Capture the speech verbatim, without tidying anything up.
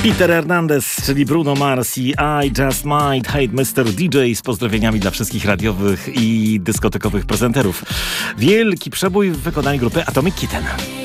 Peter Hernandez, czyli Bruno Mars i I Just Might Hate mister D J z pozdrowieniami dla wszystkich radiowych i dyskotekowych prezenterów. Wielki przebój w wykonaniu grupy Atomic Kitten.